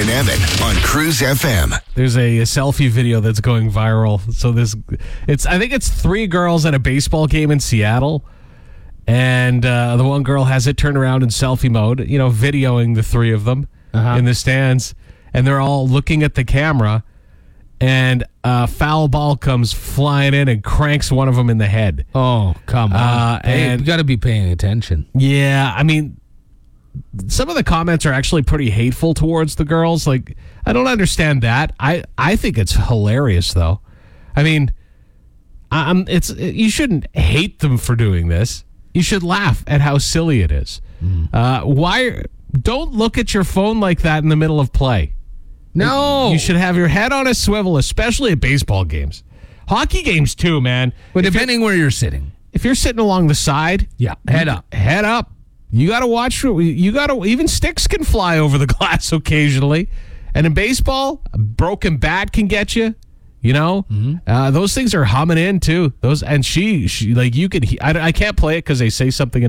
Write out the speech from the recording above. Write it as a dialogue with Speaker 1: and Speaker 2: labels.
Speaker 1: and Evan on Cruise FM.
Speaker 2: There's a selfie video that's going viral. So I think it's 3 girls at a baseball game in Seattle. And the one girl has it turned around in selfie mode, videoing the 3 of them in the stands. And they're all looking at the camera. And a foul ball comes flying in and cranks one of them in the head.
Speaker 3: Oh, come on.
Speaker 2: And
Speaker 3: you got to be paying attention.
Speaker 2: Yeah, I mean, some of the comments are actually pretty hateful towards the girls. Like, I don't understand that. I think it's hilarious, though. I mean, you shouldn't hate them for doing this. You should laugh at how silly it is. Don't look at your phone like that in the middle of play.
Speaker 3: No.
Speaker 2: You should have your head on a swivel, especially at baseball games. Hockey games, too, man.
Speaker 3: But depending where you're sitting.
Speaker 2: If you're sitting along the side,
Speaker 3: head up.
Speaker 2: Head up. You got to watch. Even sticks can fly over the glass occasionally. And in baseball, a broken bat can get you. Those things are humming in too. I can't play it because they say something in